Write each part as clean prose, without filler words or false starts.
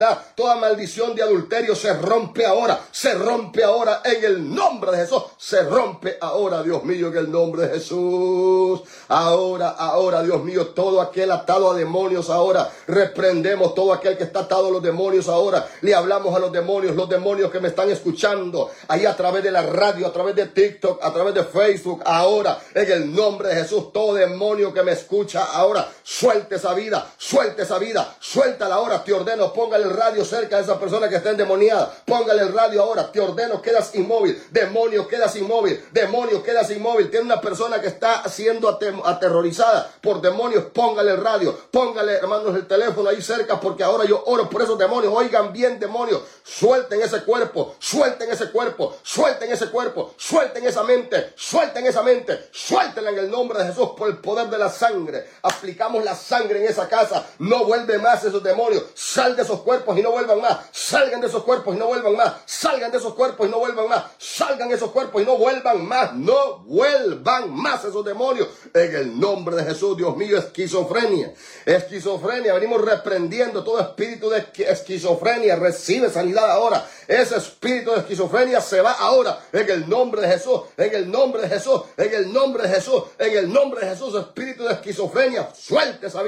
Toda maldición de adulterio se rompe ahora en el nombre de Jesús. Se rompe ahora, Dios mío, en el nombre de Jesús. Ahora, Dios mío, todo aquel atado a demonios ahora, reprendemos todo aquel que está atado a los demonios ahora. Le hablamos a los demonios que me están escuchando ahí a través de la radio, a través de TikTok, a través de Facebook. Ahora, en el nombre de Jesús, todo demonio que me escucha ahora, suelte esa vida, suéltala ahora. Te ordeno, póngale el radio cerca de esa persona que está endemoniada. Póngale el radio ahora. Te ordeno, quedas inmóvil. Demonio, quedas inmóvil. Tiene una persona que está siendo aterrorizada por demonios. Póngale el radio. Póngale, hermanos, el teléfono ahí cerca, porque ahora yo oro por esos demonios. Oigan bien, demonios. Suelten ese cuerpo. Suelten esa mente. Suéltenla en el nombre de Jesús por el poder de la sangre. Aplicamos la sangre en esa casa. No vuelve más esos demonios. Sal de esos cuerpos y no vuelvan más. Salgan de esos cuerpos y no vuelvan más. Salgan esos cuerpos y no vuelvan más esos demonios. En el nombre de Jesús, Dios mío, esquizofrenia. Venimos reprendiendo todo espíritu de esquizofrenia. Recibe sanidad ahora. Ese espíritu de esquizofrenia se va ahora. En el nombre de Jesús. Espíritu de esquizofrenia. Suelte esa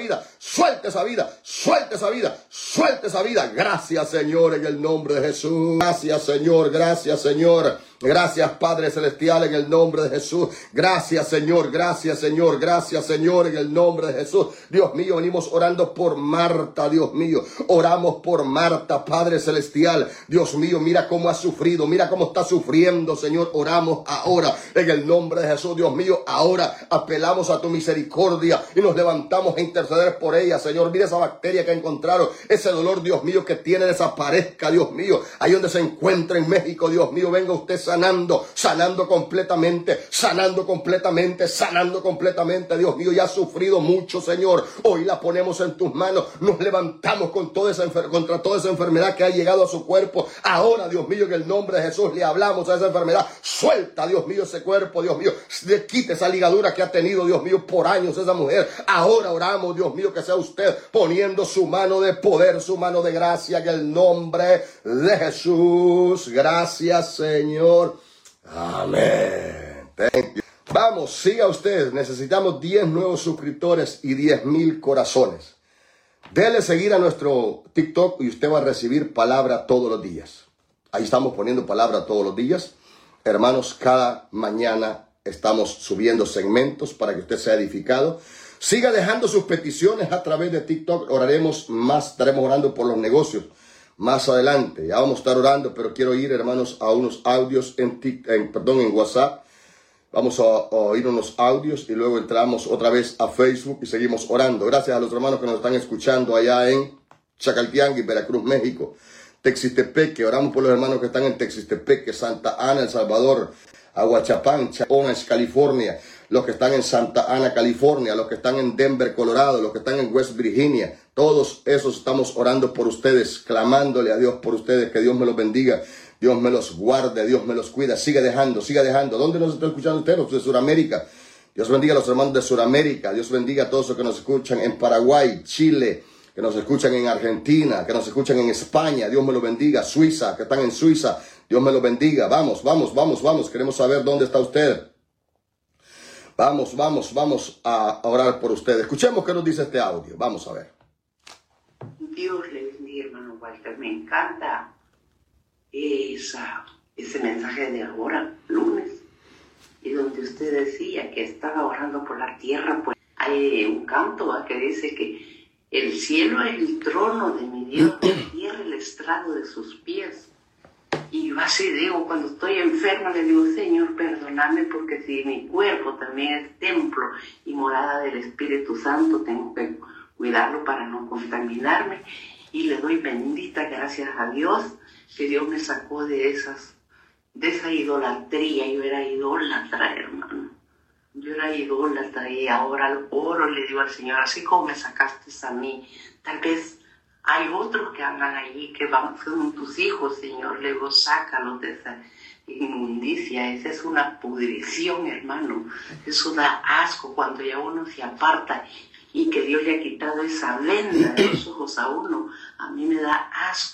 vida. Gracias, Señor, en el nombre de Jesús. Gracias, Señor. Gracias, Padre Celestial, en el nombre de Jesús. Gracias, Señor, en el nombre de Jesús. Dios mío, venimos orando por Marta, Dios mío. Oramos por Marta, Padre Celestial. Dios mío, mira cómo ha sufrido, mira cómo está sufriendo, Señor. Oramos ahora, en el nombre de Jesús, Dios mío. Ahora apelamos a tu misericordia y nos levantamos a interceder por ella, Señor. Mira esa bacteria que encontraron, ese dolor, Dios mío, que tiene, desaparezca, Dios mío. Ahí donde se encuentra en México, Dios mío, venga usted sanando completamente, Dios mío, ya ha sufrido mucho, Señor. Hoy la ponemos en tus manos, nos levantamos contra toda esa enfermedad que ha llegado a su cuerpo. Ahora, Dios mío, en el nombre de Jesús le hablamos a esa enfermedad. Suelta, Dios mío, ese cuerpo, Dios mío. Le quite esa ligadura que ha tenido, Dios mío, por años esa mujer. Ahora oramos, Dios mío, que sea usted poniendo su mano de poder, su mano de gracia, en el nombre de Jesús. Gracias, Señor. Amén. Vamos, siga usted. Necesitamos 10 nuevos suscriptores y 10,000 corazones. Dele seguir a nuestro TikTok y usted va a recibir palabra todos los días. Ahí estamos poniendo palabra todos los días. Hermanos, cada mañana estamos subiendo segmentos para que usted sea edificado. Siga dejando sus peticiones a través de TikTok. Oraremos más, estaremos orando por los negocios más adelante. Ya vamos a estar orando, pero quiero ir, hermanos, a unos audios en WhatsApp. Vamos a oír unos audios y luego entramos otra vez a Facebook y seguimos orando. Gracias a los hermanos que nos están escuchando allá en Chacaltiangui, Veracruz, México. Texistepeque, oramos por los hermanos que están en Texistepeque, Santa Ana, El Salvador, Aguachapán, Orange, California, los que están en Santa Ana, California, los que están en Denver, Colorado, los que están en West Virginia. Todos esos estamos orando por ustedes, clamándole a Dios por ustedes, que Dios me los bendiga. Dios me los guarde, Dios me los cuida. Siga dejando. ¿Dónde nos está escuchando usted? Los de Sudamérica. Dios bendiga a los hermanos de Sudamérica. Dios bendiga a todos los que nos escuchan en Paraguay, Chile, que nos escuchan en Argentina, que nos escuchan en España. Dios me los bendiga. Suiza, que están en Suiza. Dios me los bendiga. Vamos. Queremos saber dónde está usted. Vamos a orar por usted. Escuchemos qué nos dice este audio. Vamos a ver. Dios le bendiga, hermano Walter. Me encanta ese mensaje de ahora, lunes, y donde usted decía que estaba orando por la tierra. Pues hay un canto que dice que el cielo es el trono de mi Dios, la tierra el estrado de sus pies. Y yo así digo, cuando estoy enferma, le digo, Señor, perdóname, porque si mi cuerpo también es templo y morada del Espíritu Santo, tengo que cuidarlo para no contaminarme. Y le doy bendita gracias a Dios, que Dios me sacó de esa idolatría. Yo era idólatra, hermano. Yo era idólatra y ahora oro, le digo al Señor, así como me sacaste a mí, tal vez hay otros que andan allí que son tus hijos, Señor. Le digo, sácalos de esa inmundicia. Esa es una pudrición, hermano. Eso da asco cuando ya uno se aparta y que Dios le ha quitado esa venda de los ojos a uno, a mí me da asco.